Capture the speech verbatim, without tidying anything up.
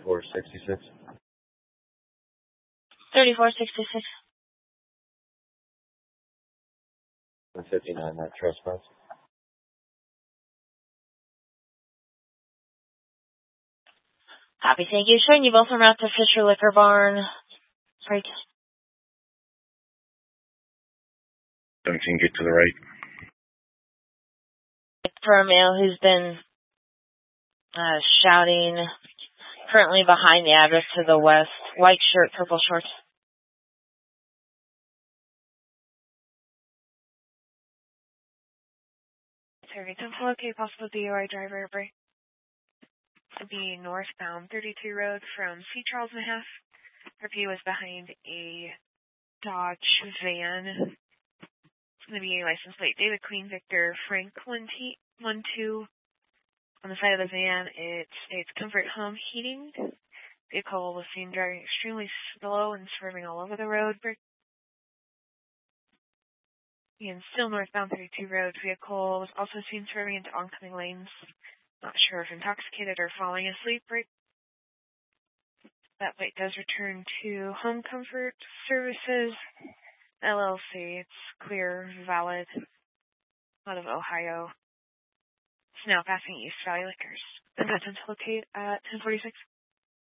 thirty-four sixty-six. thirty-four sixty-six. one fifty-nine, not trespass. Copy, thank you. Showing you both from out to Fisher Liquor Barn. Right. seventeen, get to the right. For a male who's been uh, shouting, currently behind the address to the west. White shirt, purple shorts. Sorry, don't locate possible D U I driver break. To be northbound thirty-two Road from C. Charles and a half. Review is behind a Dodge van. It's going to be a license plate David Queen Victor Franklin T one two. On the side of the van, it states Comfort Home Heating. Vehicle was seen driving extremely slow and swerving all over the road. And still northbound thirty-two Road, vehicle was also seen swerving into oncoming lanes. Not sure if intoxicated or falling asleep. Right. That plate does return to Home Comfort Services, L L C. It's clear, valid, out of Ohio. It's now passing East Valley Liquors. And that's to locate at ten forty-six.